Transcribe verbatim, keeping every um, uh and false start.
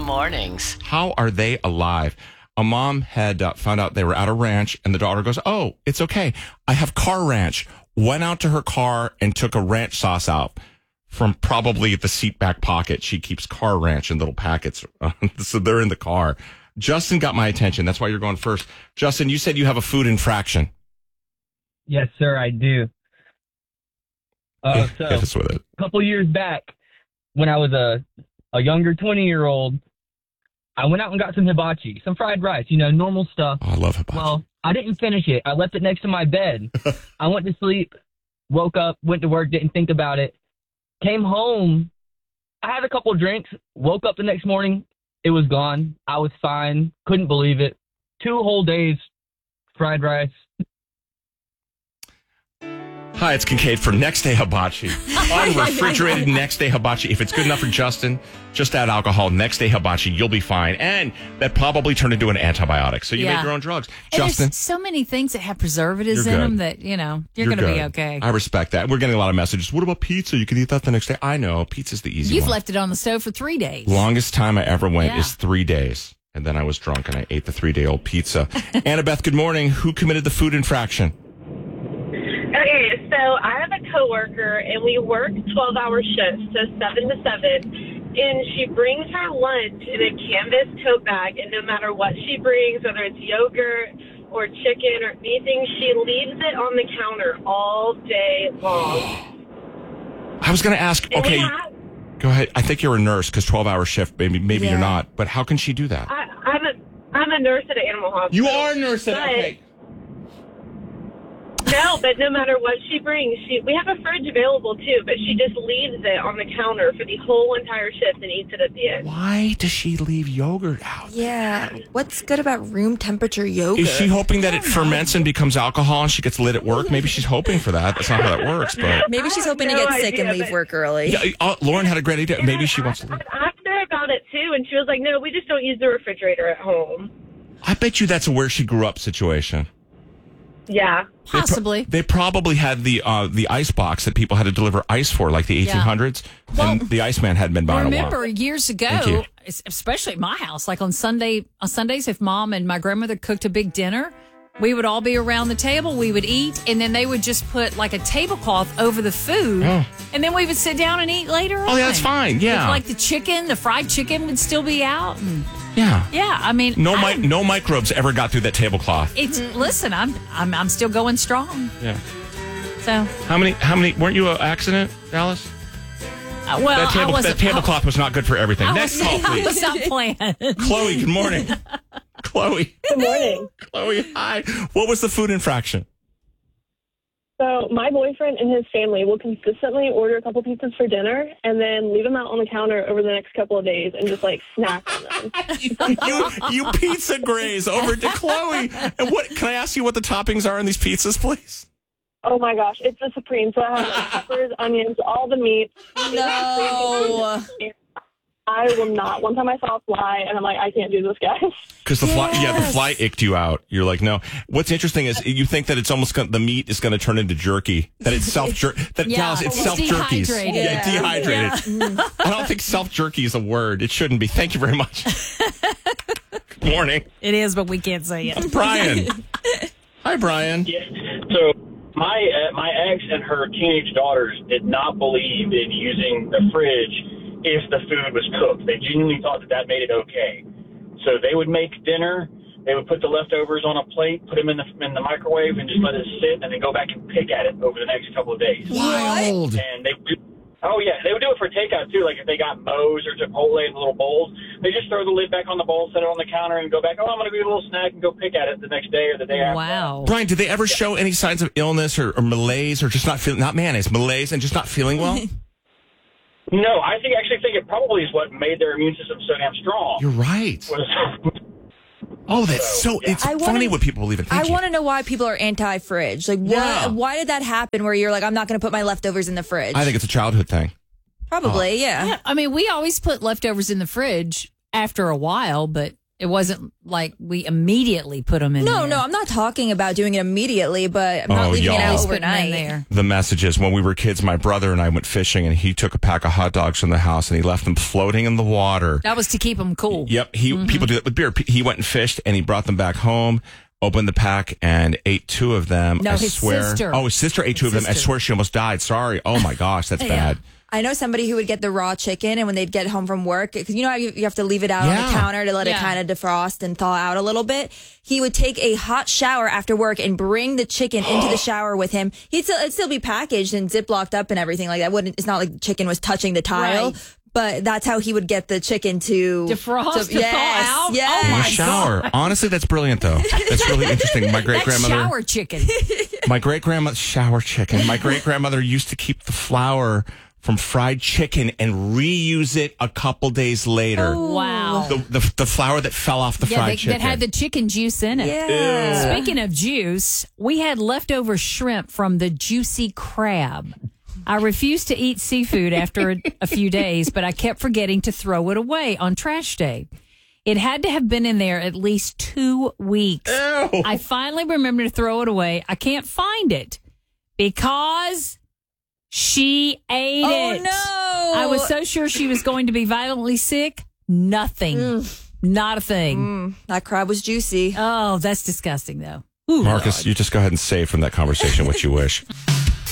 mornings. How are they alive? A mom had uh, found out they were at a ranch, and the daughter goes, "Oh, it's okay. I have Car Ranch." Went out to her car and took a ranch sauce out from probably the seat back pocket. She keeps Car Ranch in little packets, so they're in the car. Justin got my attention. That's why you're going first. Justin, you said you have a food infraction. Yes, sir, I do. Uh, so, Hit us with it. a couple years back, when I was a, a younger twenty-year-old, I went out and got some hibachi, some fried rice, you know, normal stuff. Oh, I love hibachi. Well, I didn't finish it. I left it next to my bed. I went to sleep, woke up, went to work, didn't think about it. Came home. I had a couple of drinks, woke up the next morning. It was gone. I was fine. Couldn't believe it. Two whole days, fried rice. Hi, it's Kincaid for Next Day Hibachi. Unrefrigerated Next Day Hibachi. If it's good enough for Justin, just add alcohol. Next Day Hibachi, you'll be fine. And that probably turned into an antibiotic. So you Yeah. make your own drugs. And Justin, there's so many things that have preservatives You're in good. them that, you know, you're, you're going to be good. okay. I respect that. We're getting a lot of messages. What about pizza? You can eat that the next day. I know. Pizza's the easy You've one. left it on the stove for three days. Longest time I ever went Yeah. is three days. And then I was drunk and I ate the three-day-old pizza. Annabeth, good morning. Who committed the food infraction? Okay, so I have a coworker, and we work twelve-hour shifts, so seven to seven, and she brings her lunch in a canvas tote bag, and no matter what she brings, whether it's yogurt or chicken or anything, she leaves it on the counter all day long. I was going to ask, And we okay, have- go ahead. I think you're a nurse because twelve-hour shift, maybe maybe Yeah. you're not. But how can she do that? I, I'm a I'm a nurse at an animal hospital. You are a nurse. But- Okay. No, but no matter what she brings, she we have a fridge available too, but she just leaves it on the counter for the whole entire shift and eats it at the end. Why does she leave yogurt out? Yeah. What's good about room temperature yogurt? Is she hoping that it ferments and becomes alcohol and she gets lit at work? Maybe she's hoping for that. That's not how that works. But Maybe she's hoping no to get sick and idea, leave but- work early. yeah, uh, Lauren had a great idea. Maybe she wants to leave. I asked her about it too, and she was like, "No, we just don't use the refrigerator at home." I bet you that's a where she grew up situation. Yeah. They pro- Possibly. They probably had the uh, the ice box that people had to deliver ice for, like the eighteen hundreds, and the Iceman hadn't been by in a while. Remember years Thank you. ago, es- especially at my house, like on Sunday, on Sundays, if mom and my grandmother cooked a big dinner, we would all be around the table, we would eat, and then they would just put like a tablecloth over the food, Oh. and then we would sit down and eat later on. Oh, yeah, that's fine. Yeah. Like the chicken, the fried chicken would still be out. And Yeah. yeah, I mean, No, I- mi- no microbes ever got through that tablecloth. It's listen, I'm I'm I'm still going strong. Yeah. So How many? How many? Weren't you an accident, Dallas? uh, well, that, table, I wasn't. that tablecloth was not good for everything. I, Next was, call, I please. was not playing. Chloe, good morning. Chloe. Good morning. Chloe, hi. What was the food infraction? So my boyfriend and his family will consistently order a couple pizzas for dinner and then leave them out on the counter over the next couple of days and just like snack on them. you, you pizza graze over to Chloe. And what? Can I ask you what the toppings are on these pizzas, please? Oh my gosh, it's the supreme. So I have like peppers, onions, all the meat. No. I will not. One time I saw a fly and I'm like, I can't do this, guys. Because the fly, yeah, the Yes. fly icked you out. You're like, no. What's interesting is you think that it's almost gonna, the meat is going to turn into jerky. That it's self jerk. That Yeah, Dallas, it's it's self jerkies. dehydrated. Yeah, Yeah. dehydrated. I don't think self jerky is a word. It shouldn't be. Thank you very much. Good morning, It is, but we can't say it. Brian. Hi, Brian. Yeah. So my uh, my ex and her teenage daughters did not believe in using the fridge if the food was cooked. They genuinely thought that that made it okay. So they would make dinner. They would put the leftovers on a plate, put them in the in the microwave, and just let it sit, and then go back and pick at it over the next couple of days. Wild. And they would, oh yeah, they would do it for takeout too. Like if they got Moe's or Chipotle in the little bowls, they just throw the lid back on the bowl, set it on the counter, and go back. Oh, I'm going to get a little snack and go pick at it the next day or the day after. Wow. Brian, did they ever show any signs of illness or, or malaise or just not feeling, not mayonnaise, malaise and just not feeling well? No, I think actually think it probably is what made their immune system so damn strong. You're right. Was, Oh, that's so, it's I wanna- funny what people believe in. Thank I you. want to know why people are anti-fridge. Like, what? Yeah. Why did that happen? Where you're like, I'm not going to put my leftovers in the fridge. I think it's a childhood thing. Probably, yeah. Yeah, I mean, we always put leftovers in the fridge after a while, but It wasn't like we immediately put them in No, there. no, I'm not talking about doing it immediately, but I'm not Oh, leaving it y'all. out Always putting them in overnight. there. The messages when we were kids, my brother and I went fishing, and he took a pack of hot dogs from the house and he left them floating in the water. That was to keep them cool. Yep, he Mm-hmm. people do that with beer. He went and fished, and he brought them back home. Opened the pack and ate two of them. No, I his swear. sister. Oh, his sister ate two of them. I sister. swear she almost died. Sorry. Oh my gosh, that's Yeah. bad. I know somebody who would get the raw chicken, and when they'd get home from work, because you know how you, you have to leave it out on Yeah. the counter to let it Yeah. kind of defrost and thaw out a little bit. He would take a hot shower after work and bring the chicken into the shower with him. He'd still, it'd still be packaged and ziplocked up and everything like that. Wouldn't it's not like the chicken was touching the tile. Right. But that's how he would get the chicken to Defrost, to, to yes, thaw out? Yes. Oh In my the shower. Honestly, that's brilliant, though. That's really interesting. My great That's grandmother. shower chicken. My great grandmother shower chicken. My great grandmother used to keep the flour from fried chicken and reuse it a couple days later. Wow. The, the the flour that fell off the yeah, fried they, chicken. that had the chicken juice in it. Yeah. Speaking of juice, we had leftover shrimp from the juicy crab. I refused to eat seafood after a, a few days, but I kept forgetting to throw it away on trash day. It had to have been in there at least two weeks. Ew. I finally remembered to throw it away. I can't find it because she ate Oh, it. no. I was so sure she was going to be violently sick. Nothing. Not a thing. Mm, that crab was juicy. Oh, that's disgusting, though. Ooh, Marcus, you just go ahead and say from that conversation what you wish.